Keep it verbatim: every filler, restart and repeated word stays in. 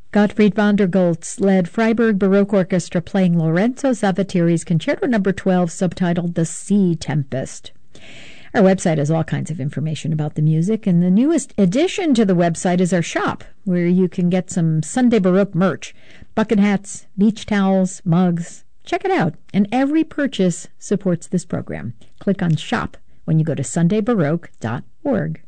Gottfried von der Goltz led Freiburg Baroque Orchestra playing Lorenzo Zavattieri's Concerto Number twelve, subtitled The Sea Tempest. Our website has all kinds of information about the music, and the newest addition to the website is our shop, where you can get some Sunday Baroque merch, bucket hats, beach towels, mugs. Check it out, and every purchase supports this program. Click on Shop when you go to sunday baroque dot org.